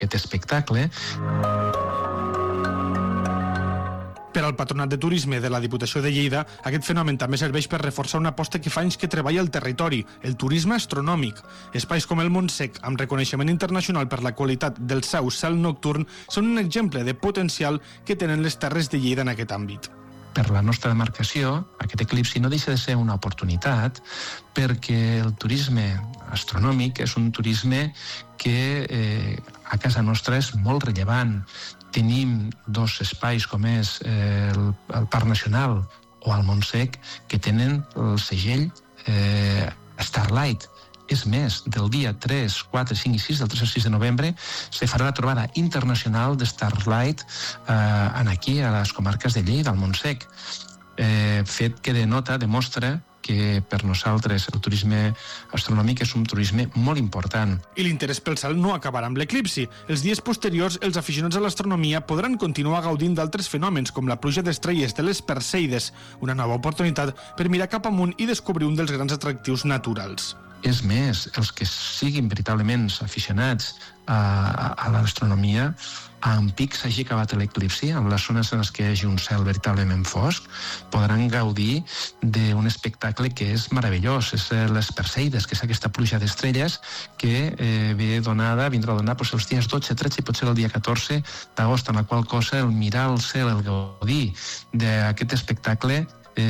aquest espectacle. Per al Patronat de Turisme de la Diputació de Lleida, aquest fenomen també serveix per reforçar una aposta que fa anys que treballa el territori, el turisme astronòmic. Espais com el Montsec, amb reconeixement internacional per la qualitat del seu cel nocturn, són un exemple de potencial que tenen les terres de Lleida en aquest àmbit. Per la nostra demarcació, aquest eclipsi no deixa de ser una oportunitat perquè el turisme astronòmic és un turisme que a casa nostra és molt rellevant. Tenim dos espais com és el Parc Nacional o el Montsec que tenen el segell Starlight. És més, del dia 3, 4, 5 i 6, del 3 al 6 de novembre, se farà la trobada internacional de Starlight aquí, a les comarques de Lleida, al Montsec. Fet que demostra que per nosaltres el turisme astronòmic és un turisme molt important. I l'interès pel cel no acabarà amb l'eclipsi. Els dies posteriors, els aficionats a l'astronomia podran continuar gaudint d'altres fenòmens, com la pluja d'estrelles de les Perseides, una nova oportunitat per mirar cap amunt i descobrir un dels grans atractius naturals. És més, els que siguin veritablement aficionats a l'astronomia, en pic s'hagi acabat l'eclipsi, en les zones en les que hi hagi un cel veritablement fosc, podran gaudir d'un espectacle que és meravellós. És les Perseides, que és aquesta pluja d'estrelles que vindrà a donar els dies 12, 13 i potser el dia 14 d'agost, en la qual cosa el mirar el cel, el gaudir d'aquest espectacle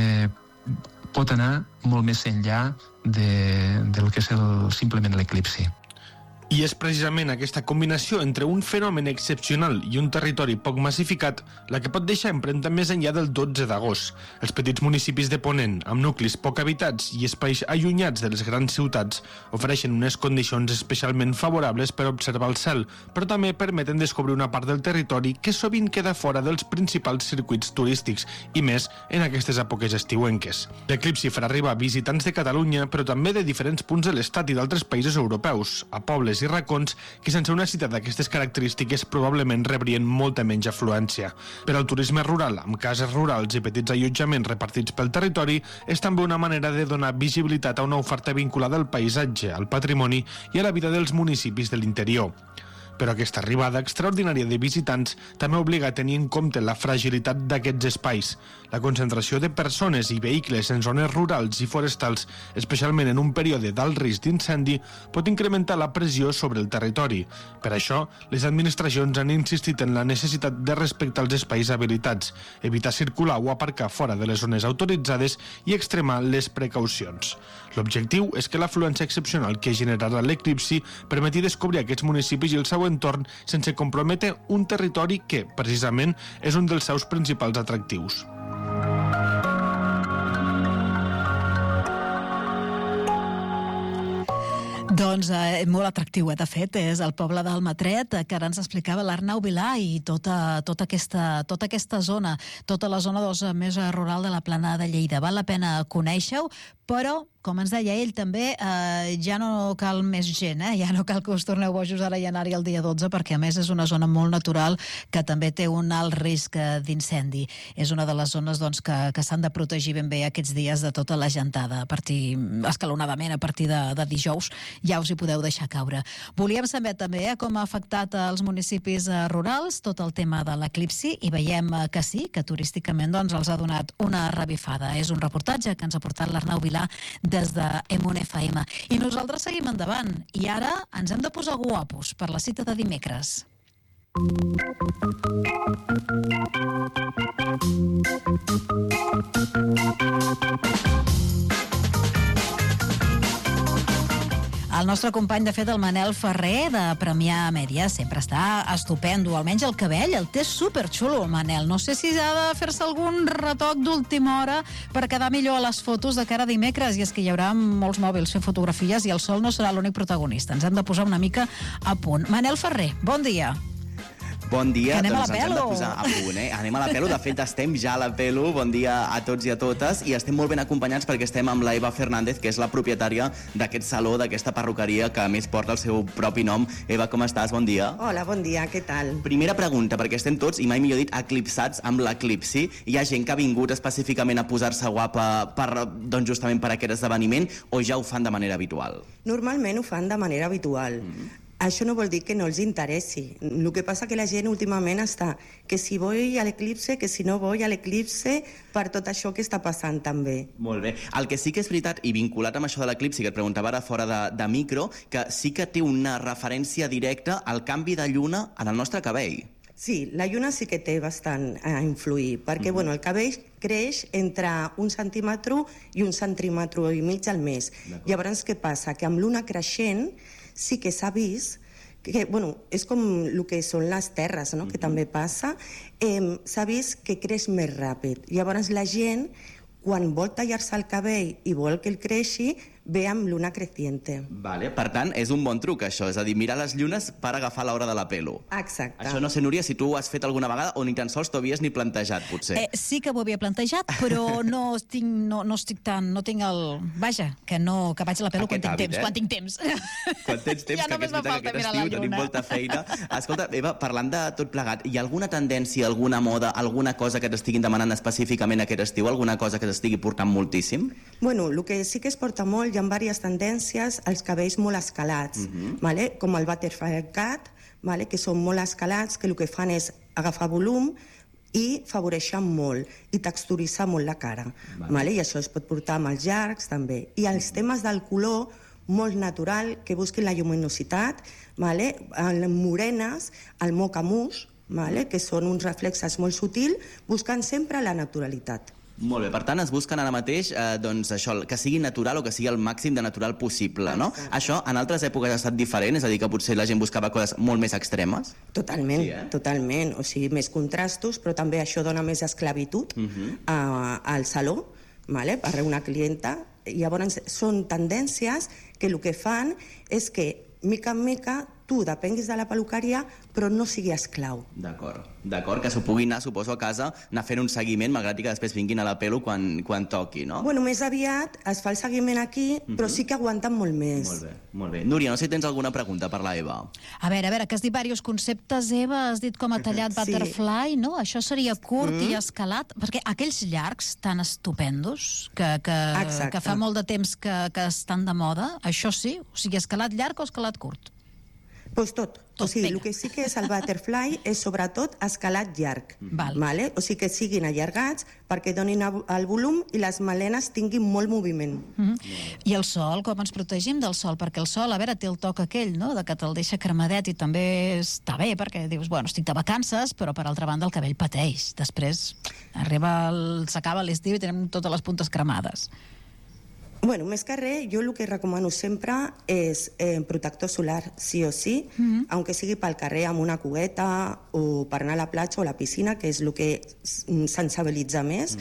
pot anar molt més enllà del que és simplement l'eclipsi. I és precisament aquesta combinació entre un fenomen excepcional i un territori poc massificat la que pot deixar empremta més enllà del 12 d'agost. Els petits municipis de Ponent, amb nuclis poc habitats i espais allunyats de les grans ciutats, ofereixen unes condicions especialment favorables per observar el cel, però també permeten descobrir una part del territori que sovint queda fora dels principals circuits turístics, i més en aquestes èpoques estiuenques. L'eclipsi farà arribar visitants de Catalunya, però també de diferents punts de l'estat i d'altres països europeus, a pobles i racons que sense una cita d'aquestes característiques probablement rebrien molta menys afluència. Per al turisme rural, amb cases rurals i petits allotjaments repartits pel territori, és també una manera de donar visibilitat a una oferta vinculada al paisatge, al patrimoni i a la vida dels municipis de l'interior. Però aquesta arribada extraordinària de visitants també obliga a tenir en compte la fragilitat d'aquests espais. La concentració de persones i vehicles en zones rurals i forestals, especialment en un període d'alt risc d'incendi, pot incrementar la pressió sobre el territori. Per això, les administracions han insistit en la necessitat de respectar els espais habilitats, evitar circular o aparcar fora de les zones autoritzades i extremar les precaucions. L'objectiu és que l'afluència excepcional que generarà l'eclipsi permeti descobrir aquests municipis i el seu entorn sense comprometre un territori que, precisament, és un dels seus principals atractius. Doncs molt atractiu, de fet, és el poble d'Almatret, que ara ens explicava l'Arnau Vilà, i tota aquesta zona, tota la zona més rural de la Plana de Lleida. Val la pena conèixer-ho, però, com ens deia ell també, ja no cal més gent, ja no cal que us torneu bojos ara i anar-hi el dia 12, perquè a més és una zona molt natural que també té un alt risc d'incendi. És una de les zones que s'han de protegir ben bé aquests dies de tota la gentada, escalonadament a partir de dijous, ja us hi podeu deixar caure. Volíem saber també com ha afectat els municipis rurals tot el tema de l'eclipsi, i veiem que sí, que turísticament els ha donat una revifada. És un reportatge que ens ha portat l'Arnau Vilà des de Emun FM. I nosaltres seguim endavant. I ara ens hem de posar guapos per la cita de dimecres. El nostre company, de fet, el Manel Ferrer, de Premià Mèdia, sempre està estupendo, almenys el cabell el té superxulo, el Manel. No sé si ha de fer-se algun retoc d'última hora per quedar millor a les fotos de cara a dimecres, i és que hi haurà molts mòbils fent fotografies i el sol no serà l'únic protagonista. Ens hem de posar una mica a punt. Manel Ferrer, bon dia. Bon dia, doncs ens hem de posar a punt, Anem a la pelo, de fet estem ja a la pelo. Bon dia a tots i a totes, i estem molt ben acompanyats perquè estem amb la Eva Fernández, que és la propietària d'aquest saló, d'aquesta perruqueria, que a més porta el seu propi nom. Eva, com estàs? Bon dia. Hola, bon dia, què tal? Primera pregunta, perquè estem tots, i mai millor dit, eclipsats amb l'eclipsi. Hi ha gent que ha vingut específicament a posar-se guapa justament per aquest esdeveniment, o ja ho fan de manera habitual? Normalment ho fan de manera habitual. Això no vol dir que no els interessi. El que passa que la gent últimament està que si vull a l'eclipse, que si no vull a l'eclipse, per tot això que està passant també. Molt bé. El que sí que és veritat, i vinculat amb això de l'eclipsi, que et preguntava ara fora de micro, que sí que té una referència directa al canvi de lluna en el nostre cabell. Sí, la lluna sí que té bastant a influir, perquè bueno, el cabell creix entre 1 centímetre i 1 centímetre i mig al mes. Llavors, què passa? Que amb l'una creixent sí que s'ha vist que, bueno, és com el que són les terres, no? Que també passa, s'ha vist que creix més ràpid. Llavors la gent, quan vol tallar-se el cabell i vol que el creixi, ve amb luna creciente. Vale. Per tant, és un bon truc, això. És a dir, mirar les llunes per agafar l'hora de la pelo. Exacte. Això no sé, Núria, si tu ho has fet alguna vegada o ni tan sols t'ho havies ni plantejat, potser. Sí que ho havia plantejat, però no estic tan... No tinc el... Vaja, que vaig a la pelo quan tinc temps. Quan tinc temps. Quan tens temps, ja que aquest estiu tenim molta feina. Escolta, Eva, parlant de tot plegat, hi ha alguna tendència, alguna moda, alguna cosa que t'estiguin demanant específicament aquest estiu? Alguna cosa que t'estigui portant moltíssim? Bueno, el que sí que es porta molt, hi ha diverses tendències als cabells molt escalats, vale? Com el butterfly cut, vale? Que són molt escalats, que el que fan és agafar volum i favoreixen molt i texturitzar molt la cara. Vale? I això es pot portar amb els llargs també. I els temes del color molt natural, que busquin la lluminositat, vale? Morenes, el mocha mousse, vale? Que són uns reflexes molt sutils, buscant sempre la naturalitat. Molt bé, per tant es busquen ara mateix doncs això, que sigui natural o que sigui el màxim de natural possible, no? Això en altres èpoques ha estat diferent, és a dir, que potser la gent buscava coses molt més extremes? Totalment, totalment, o sigui, més contrastos, però també això dona més esclavitud al saló, vale? Per una clienta. Llavors són tendències que el que fan és que mica en mica tu depenguis de la peluqueria però no sigui esclau. D'acord, que s'ho pugui anar, suposo, a casa, anar fent un seguiment, malgrat que després vinguin a la pelo quan toqui, no? Bueno, més aviat es fa el seguiment aquí, però sí que aguanten molt més. Molt bé. Núria, no sé si tens alguna pregunta per la Eva. A veure, que has dit diversos conceptes, Eva, has dit com ha tallat butterfly, no? Això seria curt i escalat, perquè aquells llargs tan estupendos, que fa molt de temps que estan de moda, això sí? O sigui, escalat llarg o escalat curt? Doncs tot. O sigui, el que sí que és el butterfly és sobretot escalat llarg. Vale? O sigui, que siguin allargats perquè donin el volum i les melenes tinguin molt moviment. I el sol, com ens protegim del sol? Perquè el sol, a veure, té el toc aquell, no?, de que te'l deixa cremadet i també està bé, perquè dius, bueno, estic de vacances, però per altra banda el cabell pateix. Després s'acaba l'estiu i tenim totes les puntes cremades. Bueno, més que res, jo el que recomano sempre és protector solar, sí o sí, aunque sigui pel carrer amb una cugueta o per anar a la platja o a la piscina, que és el que sensibilitza més,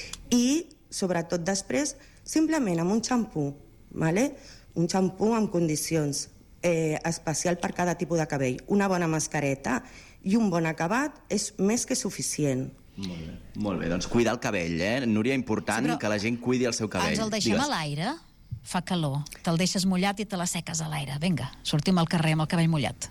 i sobretot després, simplement amb un xampú, vale? Un xampú amb condicions, especial per cada tipus de cabell. Una bona mascareta i un bon acabat és més que suficient. Molt bé, doncs cuidar el cabell, Núria, important que la gent cuidi el seu cabell. Ens el deixem a l'aire? Fa calor. Te'l deixes mullat i te l'asseques a l'aire. Vinga, sortim al carrer amb el cabell mullat.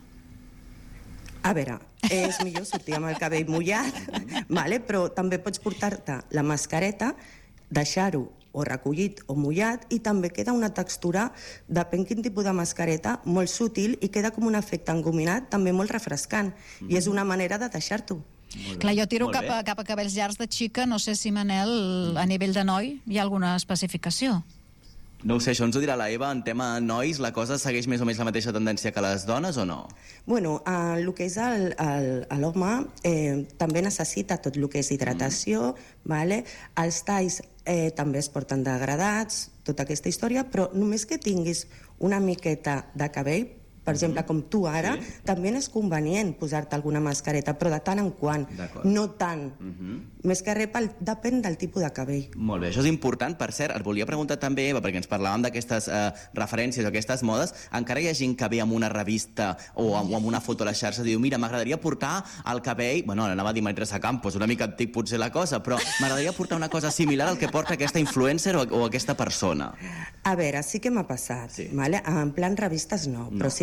A veure, és millor sortir amb el cabell mullat, vale? Però també pots portar-te la mascareta, deixar-ho o recollit o mullat, i també queda una textura, depèn quin tipus de mascareta, molt sutil i queda com un efecte engominat, també molt refrescant. I és una manera de deixar-t'ho. Clar, jo tiro cap a cabells llargs de xica, no sé si, Manel, a nivell de noi hi ha alguna especificació. No ho sé, això ens ho dirà la Eva. En tema nois, la cosa segueix més o menys la mateixa tendència que les dones o no? Bueno, el que és l'home també necessita tot el que és hidratació, vale? Els talls també es porten degradats, tota aquesta història, però només que tinguis una miqueta de cabell, per exemple, com tu ara, també és convenient posar-te alguna mascareta, però de tant en quant, no tant. Més que res, depèn del tipus de cabell. Molt bé, això és important. Per cert, et volia preguntar també, Eva, perquè ens parlàvem d'aquestes referències o aquestes modes, encara hi ha gent que ve amb una revista o amb una foto a la xarxa i diu, mira, m'agradaria portar el cabell, bueno, anava a dir Maîtressa Campos, una mica antic potser la cosa, però m'agradaria portar una cosa similar al que porta aquesta influencer o aquesta persona. A veure, sí que m'ha passat, vale? En plan revistes no, però sí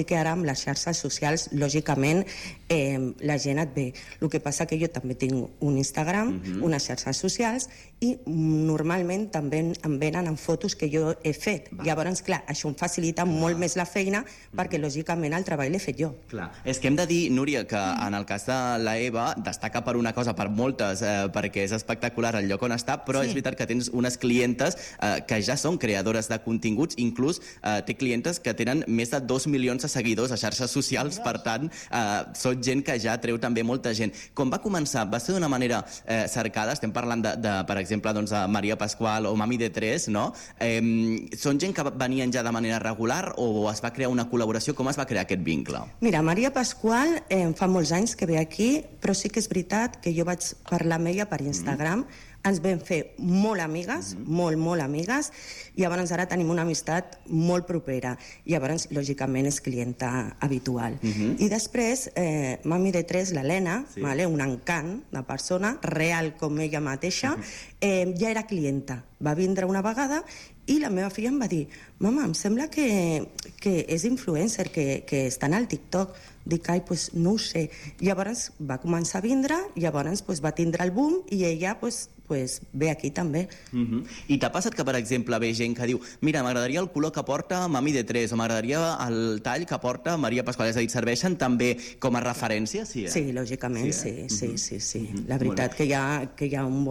que ara amb les xarxes socials, lògicament, la gent et ve. El que passa que jo també tinc un Instagram, unes xarxes socials, i normalment també em venen amb fotos que jo he fet. Llavors, clar, això em facilita molt més la feina perquè, lògicament, el treball l'he fet jo. Clar. És que hem de dir, Núria, que en el cas de la Eva destaca per una cosa, per moltes, perquè és espectacular el lloc on està, però és veritat que tens unes clientes que ja són creadores de continguts, inclús té clientes que tenen més de 2 milions de seguidors a xarxes socials, per tant, són gent que ja treu també molta gent. Com va començar? Va ser d'una manera cercada? Estem parlant per exemple, de Maria Pasqual o Mami de Tres, no? Són gent que venien ja de manera regular o es va crear una col·laboració? Com es va crear aquest vincle? Mira, Maria Pasqual fa molts anys que ve aquí, però sí que és veritat que jo vaig parlar amb ella per Instagram. Ens vam fer molt amigues, molt amigues, i llavors ara tenim una amistat molt propera. I llavors, lògicament, és clienta habitual. I després, Mami de Tres, l'Helena, un encant de persona, real com ella mateixa, ja era clienta. Va vindre una vegada i la meva filla em va dir: mama, em sembla que és influencer, que està en el TikTok. Dic, ai, doncs no ho sé. Llavors va començar a vindre, llavors va tindre el boom i ella ve aquí també. I t'ha passat que, per exemple, ve gent que diu: mira, m'agradaria el color que porta Mami de Tres o m'agradaria el tall que porta Maria Pasqual? És a dir, serveixen també com a referència? Sí, lògicament, sí. La veritat que hi ha un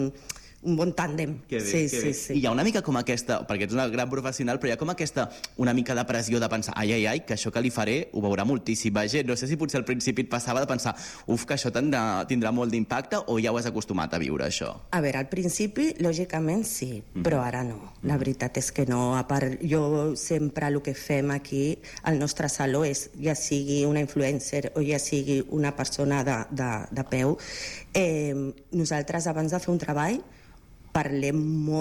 bon tàndem. Que bé. I hi ha una mica com aquesta, perquè ets una gran professional, però hi ha com aquesta una mica de pressió de pensar, ai, que això que li faré ho veurà moltíssima gent. No sé si potser al principi et passava de pensar, que això tindrà molt d'impacte, o ja ho has acostumat a viure, això? A veure, al principi, lògicament, sí, però ara no. La veritat és que no. A part, jo sempre el que fem aquí al nostre saló és, ja sigui una influencer o ja sigui una persona de peu, nosaltres, abans de fer un treball, parlem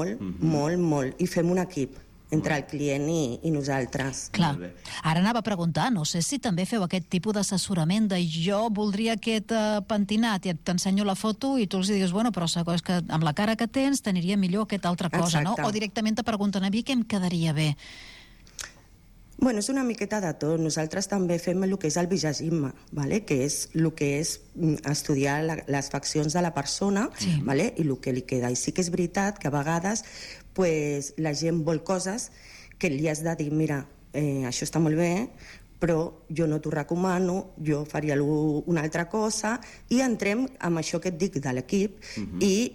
molt i fem un equip entre el client i nosaltres. Clar. Ara anava a preguntar, no sé si també feu aquest tipus d'assessorament de jo voldria aquest pentinat i t'ensenyo la foto i tu els dius, bueno, però és que amb la cara que tens t'aniria millor aquesta altra cosa, no? O directament te pregunten a mi què em quedaria bé. Bueno, és una miqueta de tot. Nosaltres també fem el que és el visagisme, que és el que és estudiar les faccions de la persona i el que li queda. I sí que és veritat que a vegades la gent vol coses que li has de dir, mira, això està molt bé, però jo no t'ho recomano, jo faria una altra cosa, i entrem amb això que et dic de l'equip i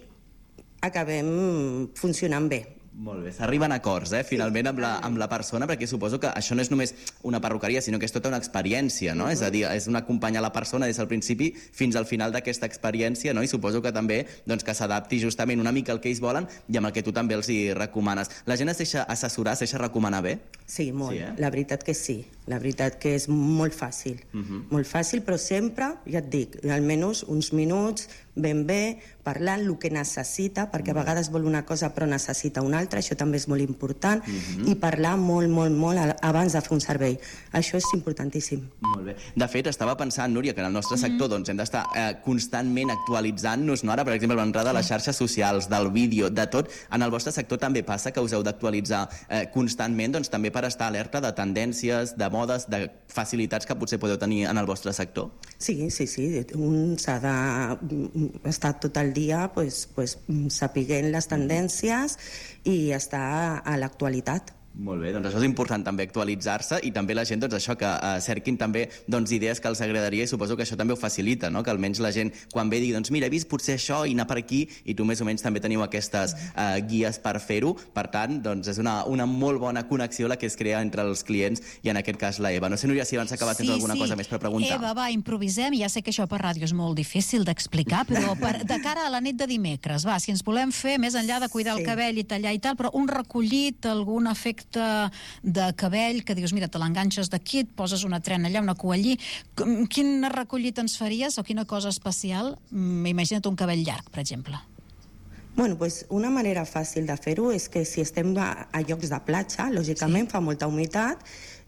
acabem funcionant bé. Molt bé, s'arriben a acords, finalment, amb la persona, perquè suposo que això no és només una perruqueria, sinó que és tota una experiència, no? És a dir, és un acompanyar la persona des del principi fins al final d'aquesta experiència, no? I suposo que també que s'adapti justament una mica al que ells volen i amb el que tu també els hi recomanes. La gent es deixa assessorar, es deixa recomanar bé? Sí, molt. La veritat que sí. La veritat que és molt fàcil. Molt fàcil, però sempre, ja et dic, almenys uns minuts, ben bé, parlant el que necessita, perquè a vegades vol una cosa però necessita una altra, això també és molt important, i parlar molt abans de fer un servei. Això és importantíssim. Molt bé. De fet, estava pensant, Núria, que en el nostre sector hem d'estar constantment actualitzant-nos, no? Ara, per exemple, l'entrada de les xarxes socials, del vídeo, de tot. En el vostre sector també passa que us heu d'actualitzar constantment, també per estar alerta de tendències, de modes, de facilitats que potser podeu tenir en el vostre sector? Sí. Un s'ha d'estar tot el dia sapiguent les tendències i estar a l'actualitat. Molt bé, doncs això és important també, actualitzar-se, i també la gent, això, que cerquin també idees que els agradaria, i suposo que això també ho facilita, no? Que almenys la gent, quan ve, digui, mira, he vist potser això i anar per aquí, i tu més o menys també teniu aquestes guies per fer-ho. Per tant, és una molt bona connexió la que es crea entre els clients i en aquest cas la Eva. No sé, Núria, si abans acaba tens alguna cosa més per preguntar. Eva, va, improvisem. Ja sé que això per ràdio és molt difícil d'explicar, però de cara a la nit de dimecres, si ens volem fer, més enllà de cuidar el cabell i tallar i tal, però un recollit, algun efecte de cabell, que dius, mira, te l'enganxes d'aquí, et poses una trena allà, una cua allí. Quin recollit ens faries o quina cosa especial? Imagina't un cabell llarg, per exemple. Bueno, una manera fàcil de fer-ho és que si estem a llocs de platja, lògicament fa molta humitat,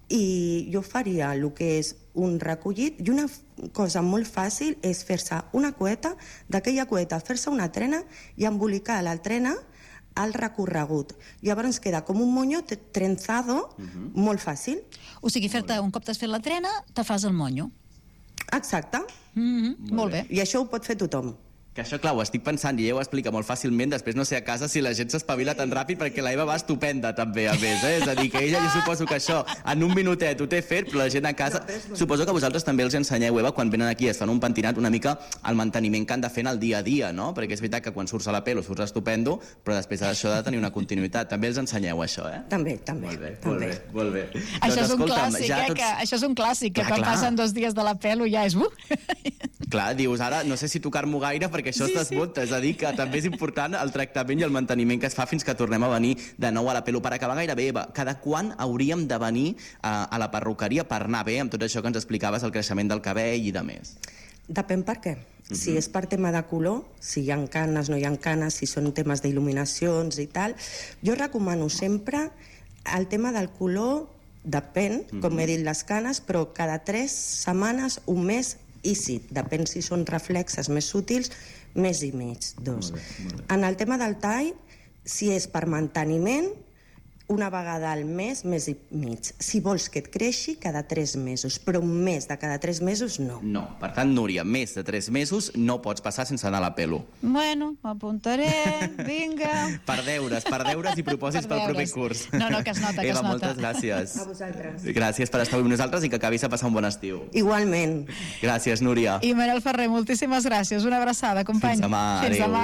i jo faria el que és un recollit, i una cosa molt fàcil és fer-se una cueta, d'aquella cueta fer-se una trena i embolicar la trena el recorregut. Llavors queda com un monyo trenzado, molt fàcil. O sigui, fer-te un cop t'has fet la trena, te fas el monyo. Exacte. Molt bé. I això ho pot fer tothom. Que això, clar, ho estic pensant i ella ho explica molt fàcilment, després no sé a casa si la gent s'espavila tan ràpid, perquè la Eva va estupenda també, a més, És a dir, que ella jo suposo que això en un minutet ho té fet, però la gent a casa... Suposo que vosaltres també els ensenyeu, Eva, quan venen aquí i es fan un pentinat, una mica el manteniment que han de fer en el dia a dia, no? Perquè és veritat que quan surts a la pelo surts estupendo, però després d'això ha de tenir una continuïtat. També els ensenyeu això, També. Molt bé. Això és un clàssic, Això és un clàssic, que quan passen 2 dies de la pelo ja és... Clar, dius, ara no sé si tocar-m'ho gaire perquè això es desmunta, és a dir, que també és important el tractament i el manteniment que es fa fins que tornem a venir de nou a la pelo. Per acabar gairebé, Eva, cada quan hauríem de venir a la perruqueria per anar bé amb tot això que ens explicaves, el creixement del cabell i de més? Depèn per què. Si és per tema de color, si hi ha canes, no hi ha canes, si són temes d'il·luminacions i tal, jo recomano sempre el tema del color, depèn, com he dit, les canes, però cada 3 setmanes, un mes, i sí, depèn si són reflexes més sutils, mes i mig, 2. En el tema del tall, si és per manteniment, una vegada al mes, mes i mig. Si vols que et creixi, cada 3 mesos, però un mes de cada 3 mesos, no. No, per tant, Núria, més de 3 mesos no pots passar sense anar a la pelo. Bueno, m'apuntaré, vinga. Per deures i propòsits pel proper curs. No, que es nota, Eva, moltes gràcies. A vosaltres. Gràcies per estar avui amb nosaltres i que acabis de passar un bon estiu. Igualment. Gràcies, Núria. I Manel Ferrer, moltíssimes gràcies. Una abraçada, company. Fins demà, Fins adéu.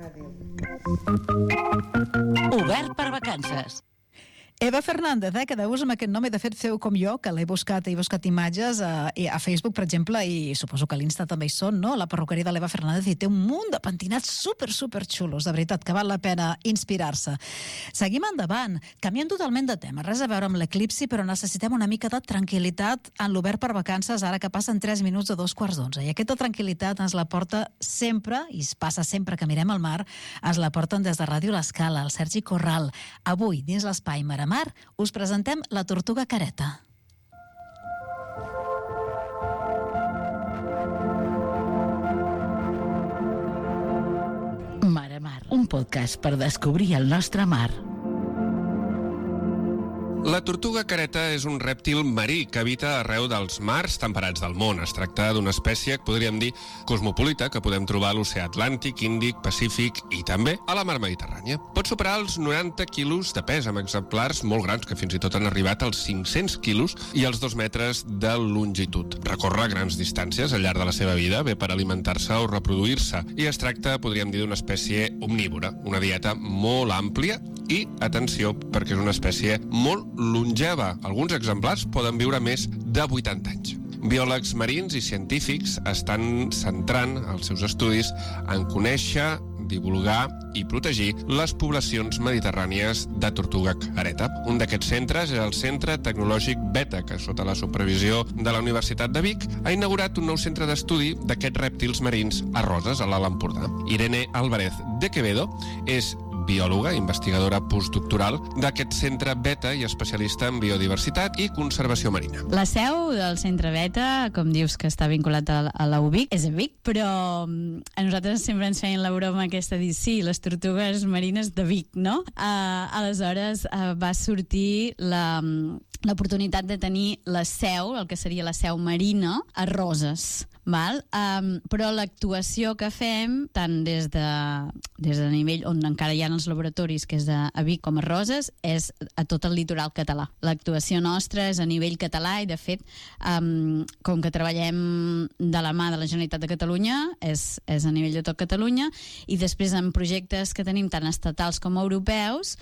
demà. Obert per vacances. Eva Fernández, que deus amb aquest nom, i de fet feu com jo, que he buscat imatges a Facebook, per exemple, i suposo que a l'Insta també hi són, no? La perruqueria de l'Eva Fernández, i té un munt de pentinats super xulos, de veritat, que val la pena inspirar-se. Seguim endavant, canviem totalment de tema, res a veure amb l'eclipsi, però necessitem una mica de tranquil·litat en l'Obert per vacances, ara que passen 3 minuts de 2:15, i aquesta tranquil·litat ens la porta sempre, i es passa sempre que mirem al mar, ens la porten des de Ràdio L'Escala, el Sergi Corral. Avui, dins l'espai Mar, us presentem la tortuga careta. Mar a Mar, un podcast per descobrir el nostre mar. La tortuga careta és un rèptil marí que habita arreu dels mars temperats del món. Es tracta d'una espècie, podríem dir, cosmopolita, que podem trobar a l'oceà Atlàntic, Índic, Pacífic i també a la mar Mediterrània. Pot superar els 90 quilos de pes, amb exemplars molt grans, que fins i tot han arribat als 500 quilos i als 2 metres de longitud. Recorre grans distàncies al llarg de la seva vida, bé per alimentar-se o reproduir-se, i es tracta, podríem dir, d'una espècie omnívora, una dieta molt àmplia i, atenció, perquè és una espècie molt longeva. Alguns exemplars poden viure més de 80 anys. Biòlegs marins i científics estan centrant els seus estudis en conèixer, divulgar i protegir les poblacions mediterrànies de tortuga careta. Un d'aquests centres és el Centre Tecnològic Beta, que sota la supervisió de la Universitat de Vic ha inaugurat un nou centre d'estudi d'aquests rèptils marins a Roses, a l'Alt Empordà. Irene Álvarez de Quevedo és biòloga, investigadora postdoctoral d'aquest centre Beta i especialista en biodiversitat i conservació marina. La seu del centre Beta, com dius que està vinculat a la UBIC, és a Vic, però a nosaltres sempre ens feien la broma aquesta de dir, sí, les tortugues marines de Vic, no? Aleshores va sortir l'oportunitat de tenir la seu, el que seria la seu marina, a Roses. Val? Però l'actuació que fem, tant des de nivell on encara hi ha els laboratoris, que és a Vic com a Roses, és a tot el litoral català. L'actuació nostra és a nivell català i, de fet, com que treballem de la mà de la Generalitat de Catalunya, és a nivell de tot Catalunya, i després en projectes que tenim tant estatals com europeus,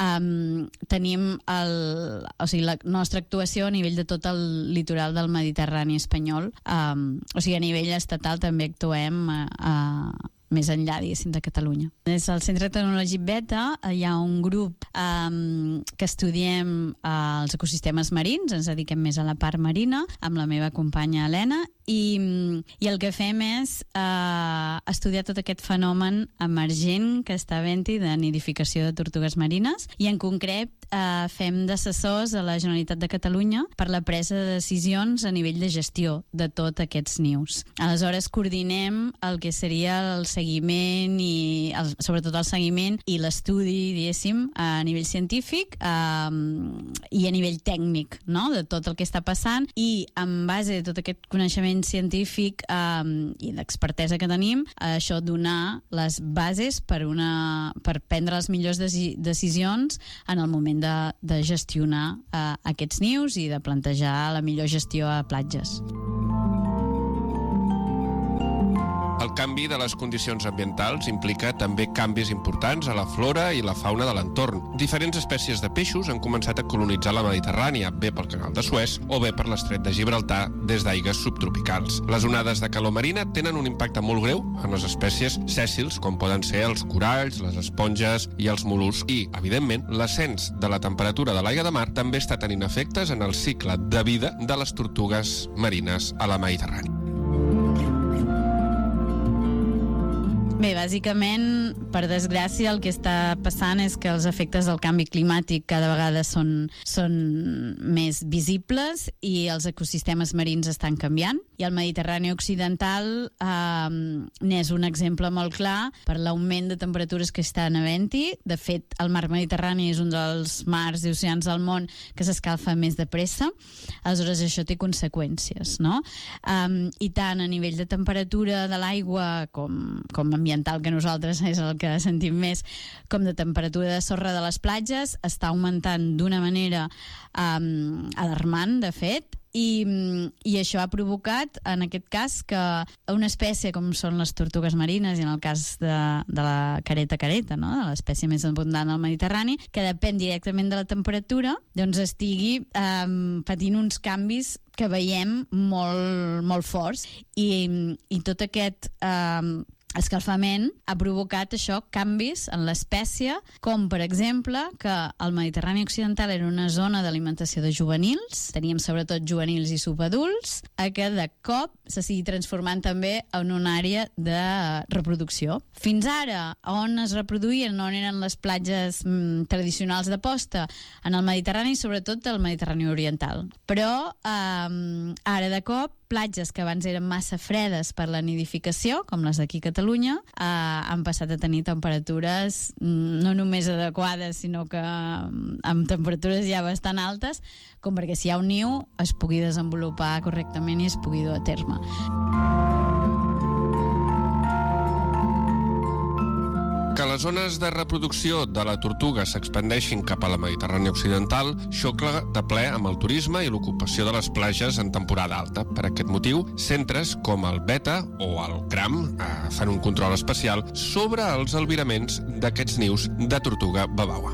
tenim la nostra actuació a nivell de tot el litoral del Mediterrani espanyol. O sigui, a nivell estatal també actuem més enllà, diguéssim, de Catalunya. Des del Centre Tecnològic Beta hi ha un grup que estudiem els ecosistemes marins, ens dediquem més a la part marina, amb la meva companya Helena, i el que fem és estudiar tot aquest fenomen emergent que està havent-hi de nidificació de tortugues marines, i en concret fem d'assessors a la Generalitat de Catalunya per la presa de decisions a nivell de gestió de tots aquests nius. Aleshores coordinem el que seria el seguiment i sobretot el seguiment i l'estudi, diguéssim, a nivell científic i a nivell tècnic, no?, de tot el que està passant, i en base a tot aquest coneixement científic i d'expertesa que tenim, això donar les bases per prendre les millors decisions en el moment de gestionar aquests nius i de plantejar la millor gestió a platges. El canvi de les condicions ambientals implica també canvis importants a la flora i la fauna de l'entorn. Diferents espècies de peixos han començat a colonitzar la Mediterrània, bé pel canal de Suez o bé per l'estret de Gibraltar des d'aigues subtropicals. Les onades de calor marina tenen un impacte molt greu en les espècies sèssils, com poden ser els coralls, les esponges i els mol·luscs. I, evidentment, l'ascens de la temperatura de l'aigua de mar també està tenint efectes en el cicle de vida de les tortugues marines a la Mediterrània. Bé, bàsicament, per desgràcia, el que està passant és que els efectes del canvi climàtic cada vegada són més visibles i els ecosistemes marins estan canviant. I el Mediterrani occidental n'és un exemple molt clar per l'augment de temperatures que estan havent-hi. De fet, el mar Mediterrani és un dels mars i oceans del món que s'escalfa més de pressa. Aleshores, això té conseqüències, no? I tant a nivell de temperatura de l'aigua com ambiental, que nosaltres és el que sentim més, com de temperatura de sorra de les platges, està augmentant d'una manera alarmant, de fet, i això ha provocat, en aquest cas, que una espècie com són les tortugues marines, i en el cas de la careta, no?, de l'espècie més abundant al Mediterrani, que depèn directament de la temperatura, doncs estigui patint uns canvis que veiem molt, molt forts, i tot aquest escalfament ha provocat això, canvis en l'espècie, com per exemple que el Mediterrani occidental era una zona d'alimentació de juvenils, teníem sobretot juvenils i subadults, que de cop s'estigui transformant també en una àrea de reproducció. Fins ara, on es reproduïen, on eren les platges tradicionals de posta? En el Mediterrani, sobretot el Mediterrani oriental. Però ara de cop platges que abans eren massa fredes per la nidificació, com les d'aquí a Catalunya, han passat a tenir temperatures no només adequades, sinó que amb temperatures ja bastant altes, com perquè si hi ha un niu es pugui desenvolupar correctament i es pugui dur a terme. Que les zones de reproducció de la tortuga s'expandeixin cap a la Mediterrània occidental xoca de ple amb el turisme i l'ocupació de les platges en temporada alta. Per aquest motiu, centres com el Beta o el CRAM fan un control especial sobre els albiraments d'aquests nius de tortuga babaua.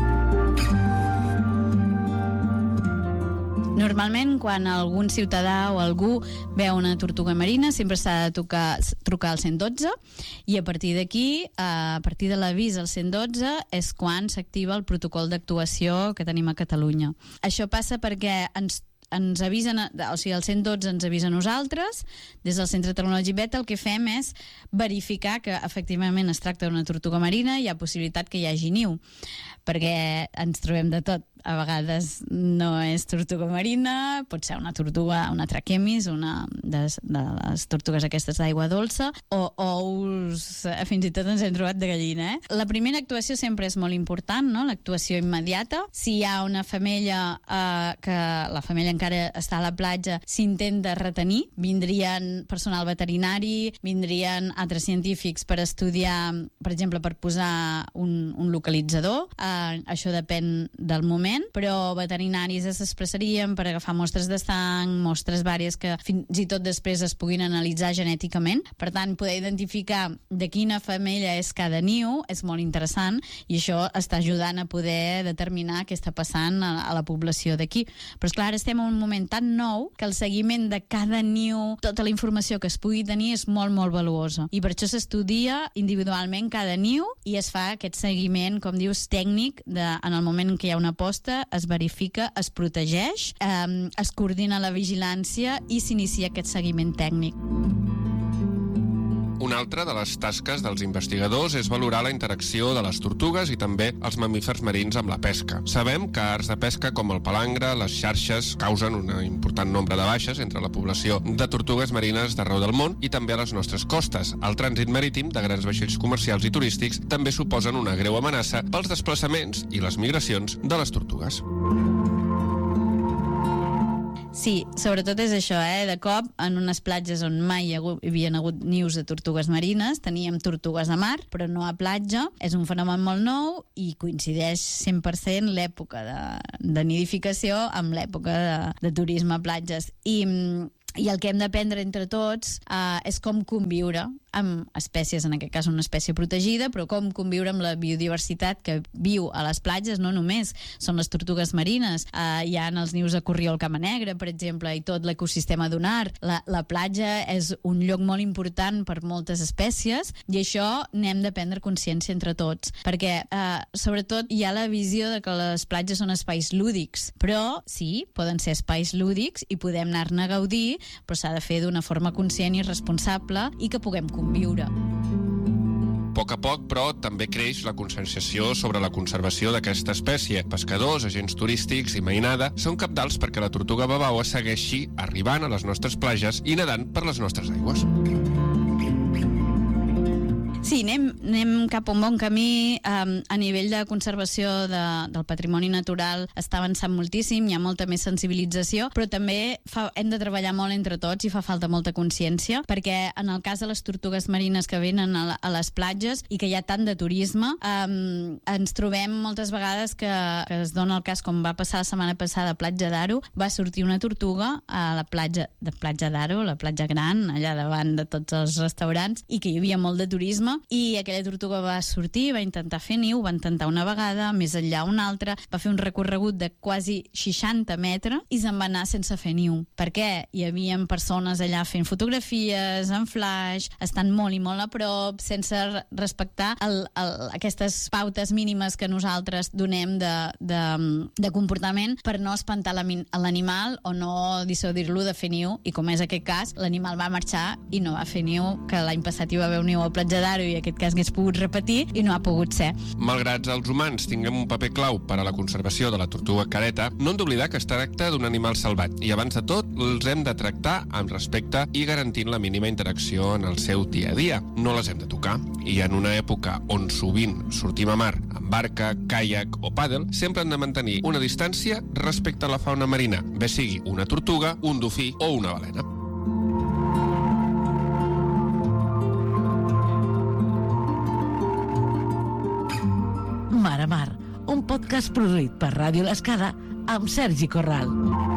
Normalment, quan algun ciutadà o algú veu una tortuga marina, sempre s'ha de trucar al 112, i a partir d'aquí, a partir de l'avís al 112, és quan s'activa el protocol d'actuació que tenim a Catalunya. Això passa perquè ens avisen, o sigui, el 112 ens avisa a nosaltres. Des del Centre Tecnològic Beta el que fem és verificar que efectivament es tracta d'una tortuga marina i hi ha possibilitat que hi hagi niu, perquè ens trobem de tot. A vegades no és tortuga marina, pot ser una tortuga, una traquemis, una de les tortugues aquestes d'aigua dolça, o ous, fins i tot ens hem trobat de gallina. La primera actuació sempre és molt important, no?, l'actuació immediata. Si hi ha una femella que la femella encara està a la platja, s'intenta retenir, vindrien personal veterinari, vindrien altres científics per estudiar, per exemple, per posar un localitzador. Això depèn del moment, però veterinaris s'expressarien per agafar mostres de sang, mostres vàries que fins i tot després es puguin analitzar genèticament. Per tant, poder identificar de quina femella és cada niu és molt interessant, i això està ajudant a poder determinar què està passant a la població d'aquí. Però esclar, ara estem en un moment tan nou que el seguiment de cada niu, tota la informació que es pugui tenir és molt, molt valuosa. I per això s'estudia individualment cada niu i es fa aquest seguiment, com dius, tècnic en el moment en què hi ha una posta costa, es verifica, es protegeix, es coordina la vigilància i s'inicia aquest seguiment tècnic. Una altra de les tasques dels investigadors és valorar la interacció de les tortugues i també els mamífers marins amb la pesca. Sabem que arts de pesca com el palangre, les xarxes, causen un important nombre de baixes entre la població de tortugues marines d'arreu del món i també a les nostres costes. El trànsit marítim de grans vaixells comercials i turístics també suposen una greu amenaça pels desplaçaments i les migracions de les tortugues. Sí, sobretot és això, de cop, en unes platges on mai hi havien hagut nius de tortugues marines, teníem tortugues a mar, però no a platja. És un fenomen molt nou i coincideix 100% l'època de nidificació amb l'època de turisme a platges. I el que hem d'aprendre entre tots és com conviure amb espècies, en aquest cas una espècie protegida, però com conviure amb la biodiversitat que viu a les platges. No només són les tortugues marines, hi ha els nius de corriol cama-negra, per exemple, i tot l'ecosistema dunar. La platja és un lloc molt important per moltes espècies i això n'hem de prendre consciència entre tots, perquè sobretot hi ha la visió de que les platges són espais lúdics, però sí, poden ser espais lúdics i podem anar-ne a gaudir, però s'ha de fer d'una forma conscient i responsable i que puguem conviure. A poc, però, també creix la conscienciació sobre la conservació d'aquesta espècie. Pescadors, agents turístics i mainada són cabdals perquè la tortuga babaua segueixi arribant a les nostres platges i nedant per les nostres aigües. Sí, anem cap a un bon camí. A nivell de conservació del patrimoni natural està avançant moltíssim, hi ha molta més sensibilització, però també hem de treballar molt entre tots i fa falta molta consciència, perquè en el cas de les tortugues marines que venen a les platges i que hi ha tant de turisme, ens trobem moltes vegades que es dona el cas, com va passar la setmana passada a Platja d'Aro, va sortir una tortuga a la platja de Platja d'Aro, la platja gran, allà davant de tots els restaurants, i que hi havia molt de turisme, i aquella tortuga va sortir, va intentar fer niu, va intentar una vegada, més enllà una altra, va fer un recorregut de quasi 60 metres i se'n va anar sense fer niu. Per què? Hi havia persones allà fent fotografies, en flash, estan molt i molt a prop, sense respectar aquestes pautes mínimes que nosaltres donem de comportament per no espantar l'animal o no dissuadir-lo de fer niu, i com és aquest cas, l'animal va marxar i no va fer niu, que l'any passat hi va haver un niu a Platja d'Aro i aquest cas hagués pogut repetir i no ha pogut ser. Malgrat els humans tinguem un paper clau per a la conservació de la tortuga careta, no hem d'oblidar que es tracta d'un animal salvat i abans de tot els hem de tractar amb respecte i garantint la mínima interacció en el seu dia a dia. No les hem de tocar. I en una època on sovint sortim a mar amb barca, caiac o pàdel, sempre hem de mantenir una distància respecte a la fauna marina, bé sigui una tortuga, un dofí o una balena. Mar a Mar, un podcast produït per Ràdio L'Escala amb Sergi Corral.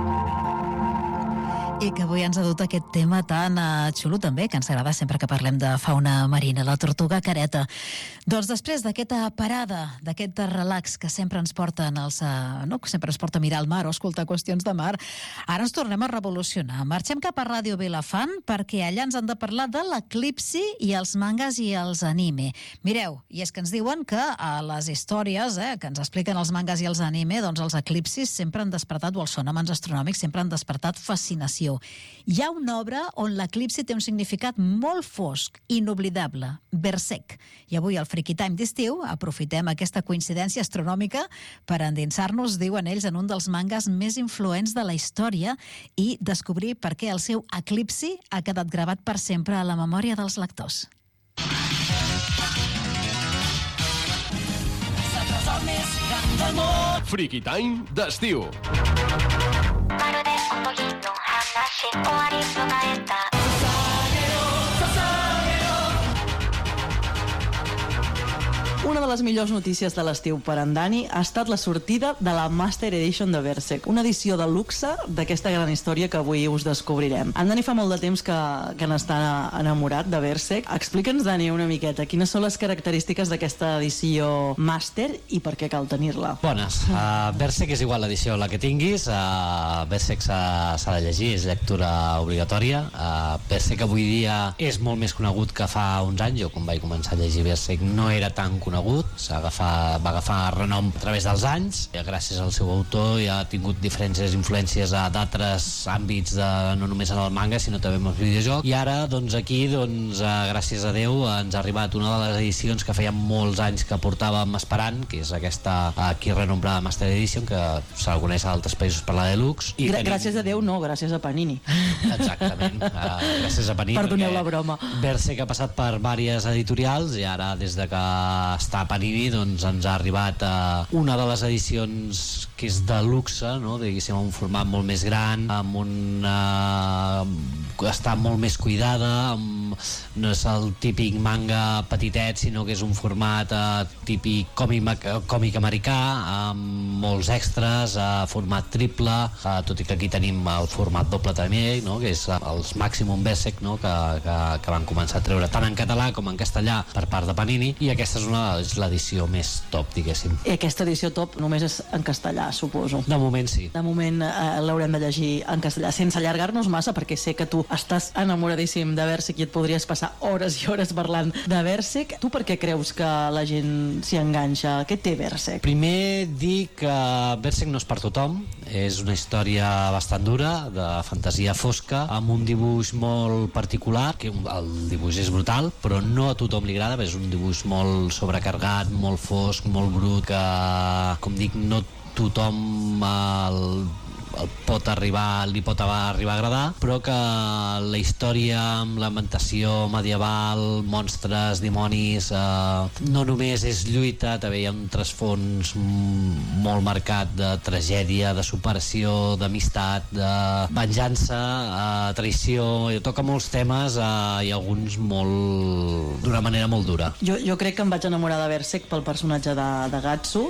I que avui ens ha dut aquest tema tan xulo també, que ens agrada sempre que parlem de fauna marina, la tortuga careta. Doncs després d'aquesta parada, d'aquest relax que sempre ens porten que sempre ens porta a mirar el mar o escoltar qüestions de mar, ara ens tornem a revolucionar. Marxem cap a Ràdio Vilafant perquè allà ens han de parlar de l'eclipsi i els mangas i els anime. Mireu, i és que ens diuen que a les històries que ens expliquen els mangas i els anime, doncs els eclipsis sempre han despertat, o els fenòmens astronòmics sempre han despertat fascinació. Hi ha una obra on l'eclipsi té un significat molt fosc, inoblidable, Berserk. I avui al Freaky Time d'estiu aprofitem aquesta coincidència astronòmica per endinsar-nos, diuen ells, en un dels mangas més influents de la història i descobrir per què el seu eclipsi ha quedat gravat per sempre a la memòria dels lectors. Freaky Time d'estiu. Una de les millors notícies de l'estiu per en Dani ha estat la sortida de la Master Edition de Berserk, una edició de luxe d'aquesta gran història que avui us descobrirem. En Dani fa molt de temps que n'està enamorat de Berserk. Explica'ns, Dani, una miqueta, quines són les característiques d'aquesta edició Master i per què cal tenir-la? Bones. Berserk és igual l'edició la que tinguis. Berserk s'ha de llegir, és lectura obligatòria. Berserk avui dia és molt més conegut que fa uns anys. Jo, quan vaig començar a llegir Berserk, no era tan conegut conegut, va agafar renom a través dels anys, i gràcies al seu autor ja ha tingut diferents influències d'altres àmbits, no només en el manga, sinó també en el videojoc. I ara, doncs, aquí, gràcies a Déu, ens ha arribat una de les edicions que feia molts anys que portàvem esperant, que és aquesta aquí renombrada Master Edition, que se la coneix a altres països per la Deluxe. Gràcies a Déu, no, gràcies a Panini. Exactament, gràcies a Panini. Perdoneu la broma. Berserk ha passat per diverses editorials i ara, des de que està a Panini, doncs ens ha arribat una de les edicions que és de luxe, no? Diguéssim, un format molt més gran, està molt més cuidada, no és el típic manga petitet, sinó que és un format típic còmic americà, amb molts extras, format triple, tot i que aquí tenim el format doble també, no? Que és els Maximum Berserk, no? que van començar a treure tant en català com en castellà per part de Panini, i aquesta és l'edició més top, diguéssim. I aquesta edició top només és en castellà, suposo. De moment sí. De moment l'haurem de llegir en castellà, sense allargar-nos massa, perquè sé que tu estàs enamoradíssim de Berserk i et podries passar hores i hores parlant de Berserk. Tu per què creus que la gent s'hi enganxa? Què té Berserk? Primer dir que Berserk no és per tothom, és una història bastant dura, de fantasia fosca, amb un dibuix molt particular, que el dibuix és brutal, però no a tothom li agrada, és un dibuix molt sobrecarregat, molt fosc, molt brut, que, com dic, no tothom li pot arribar a agradar, però que la història amb l'ambientació medieval, monstres, dimonis, no només és lluita, també hi ha un trasfons molt marcat de tragèdia, de superació, d'amistat, de venjança, traïció, toca molts temes i alguns d'una manera molt dura. Jo crec que em vaig enamorar de Berserk pel personatge de Gatsu,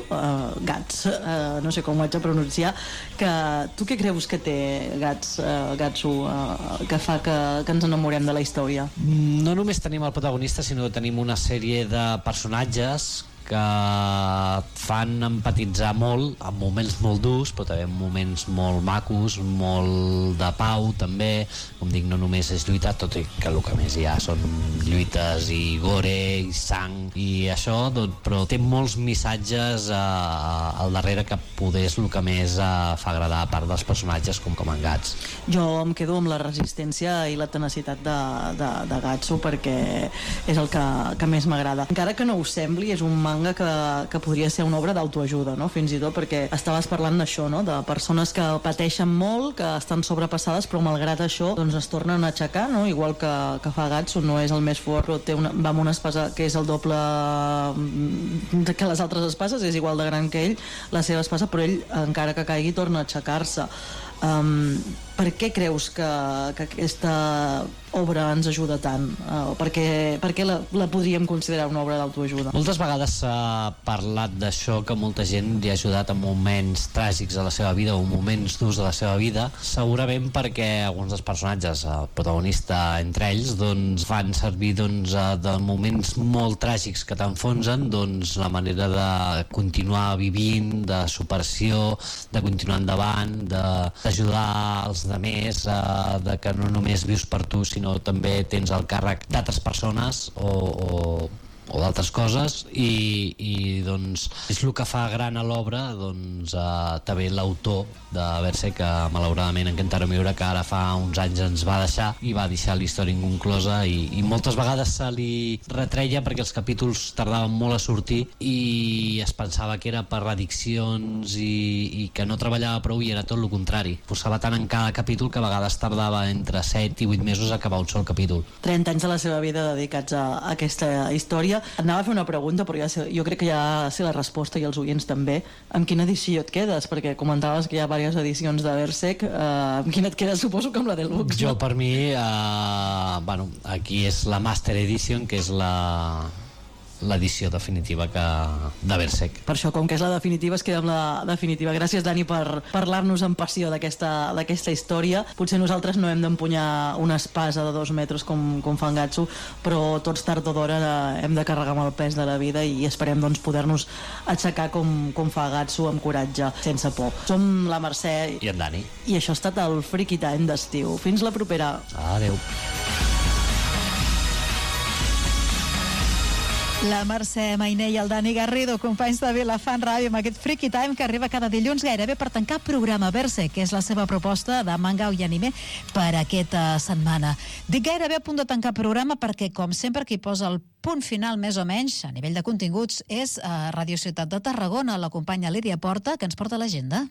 no sé com ho haig de pronunciar, que tu què creus que té Gatsu que fa que ens enamorem de la història? No només tenim el protagonista, sinó que tenim una sèrie de personatges que et fan empatitzar molt en moments molt durs, però també en moments molt macos, molt de pau també, com dic, no només és lluita, tot i que el que més hi ha són lluites i gore i sang i això, però té molts missatges al darrere que poder és el que més fa agradar a part dels personatges com en Gats. Jo em quedo amb la resistència i la tenacitat de Gatsu, perquè és el que més m'agrada. Encara que no ho sembli, és un manga que podria ser una obra d'autoajuda, no? Fins i tot perquè estaves parlant d'això, no? De persones que pateixen molt, que estan sobrepassades, però malgrat això doncs es tornen a aixecar, no? Igual que fa Gatsu, no és el més fort, però va amb una espasa que és el doble que les altres espases, és igual de gran que ell, la seva espasa, però ell, encara que caigui, torna a aixecar-se. Per què creus que aquesta obra ens ajuda tant? Per què la podríem considerar una obra d'autoajuda? Moltes vegades s'ha parlat d'això, que molta gent li ha ajudat en moments tràgics de la seva vida o moments durs de la seva vida, segurament perquè alguns dels personatges, el protagonista entre ells, doncs fan servir de moments molt tràgics que t'enfonsen, doncs la manera de continuar vivint, de superació, de continuar endavant, d'ajudar els altres, de que no només vius per tu, sinó també tens el càrrec d'altres persones o d'altres coses, i doncs és el que fa gran a l'obra, doncs també l'autor de Berserk, que malauradament en Kentaro Miura, que ara fa uns anys ens va deixar i va deixar la història inconclosa, i moltes vegades se li retreia perquè els capítols tardaven molt a sortir i es pensava que era per addiccions i que no treballava prou, i era tot el contrari, posava tant en cada capítol que a vegades tardava entre 7 i 8 mesos a acabar un sol capítol. 30 anys de la seva vida dedicats a aquesta història. Et anava a fer una pregunta, però jo crec que ja sé la resposta, i els oients també. Amb quina edició et quedes? Perquè comentaves que hi ha diverses edicions de Berserk. Amb quina et quedes? Suposo que amb la Deluxe. Jo, per mi, aquí és la Master Edition, que és l'edició definitiva de Berserk. Per això, com que és la definitiva, es queda amb la definitiva. Gràcies, Dani, per parlar-nos amb passió d'aquesta història. Potser nosaltres no hem d'empunyar una espasa de 2 metres com fa en Gatsu, però tots tard o d'hora hem de carregar amb el pes de la vida, i esperem doncs poder-nos aixecar com fa Gatsu, amb coratge, sense por. Som la Mercè i en Dani, i això ha estat el Freaky Time d'estiu. Fins la propera. Adeu. La Mercè Mainé i el Dani Garrido, companys de Vilafant Ràdio, amb aquest Freaky Time que arriba cada dilluns gairebé per tancar programa Berse, que és la seva proposta de manga i anime per aquesta setmana. Dic gairebé a punt de tancar programa perquè, com sempre, qui posa el punt final més o menys a nivell de continguts és a Radio Ciutat de Tarragona, la companya Lídia Porta, que ens porta l'agenda.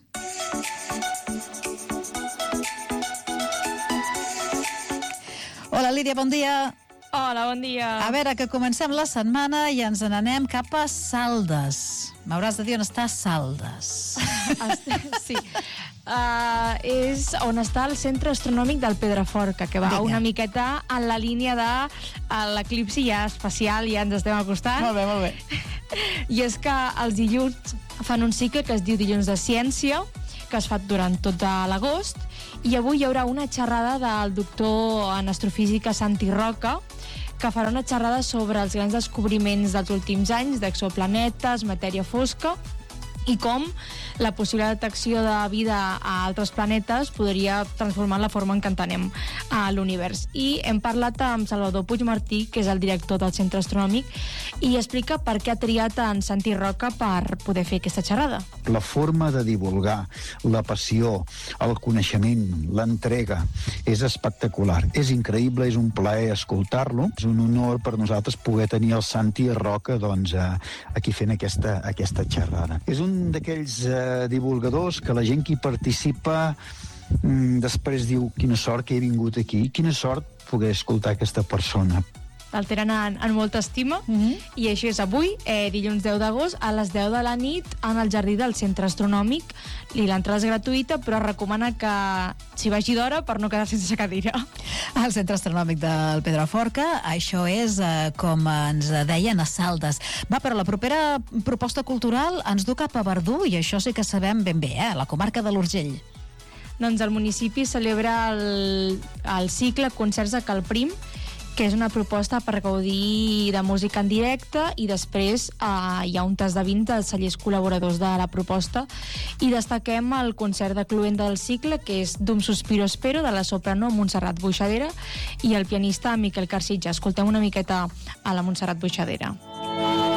Hola, Lídia, bon dia. Hola, bon dia. A veure, que comencem la setmana i ens n'anem cap a Saldes. M'hauràs de dir on està Saldes. Sí. És on està el Centre Astronòmic del Pedraforca, que va una miqueta en la línia de l'eclipsi ja espacial, ja ens estem acostant. Molt bé, molt bé. I és que els dilluns fan un cicle que es diu Dilluns de Ciència, que es fa durant tot l'agost, i avui hi haurà una xerrada del doctor en astrofísica Santi Roca, que farà una xerrada sobre els grans descobriments dels últims anys d'exoplanetes, matèria fosca, i com la possible detecció de vida a altres planetes podria transformar la forma en què entenem l'univers. I hem parlat amb Salvador Puigmartí, que és el director del Centre Astronòmic, i explica per què ha triat en Santi Roca per poder fer aquesta xerrada. La forma de divulgar, la passió, el coneixement, l'entrega, és espectacular. És increïble, és un plaer escoltar-lo. És un honor per nosaltres poder tenir el Santi Roca aquí fent aquesta xerrada. És un d'aquells divulgadors que la gent que hi participa després diu quina sort que he vingut aquí, quina sort poder escoltar aquesta persona. El tenen en molta estima, i això és avui, dilluns 10 d'agost, a les 10 de la nit, en el jardí del Centre Astronòmic. I l'entrada és gratuïta, però recomana que s'hi vagi d'hora per no quedar sense cadira. Al Centre Astronòmic del Pedraforca, això és, com ens deien, a Saldes. Va, però la propera proposta cultural ens du cap a Verdú, i això sí que sabem ben bé, la comarca de l'Urgell. Doncs el municipi celebra el cicle Concerts a Calprim, que és una proposta per gaudir de música en directe, i després hi ha un tas de 20 dels cellers col·laboradors de la proposta, i destaquem el concert de cloenda del cicle, que és D'un sospiro espero, de la soprano Montserrat Boixadera, i el pianista Miquel Carcitja. Escoltem una miqueta a la Montserrat Boixadera.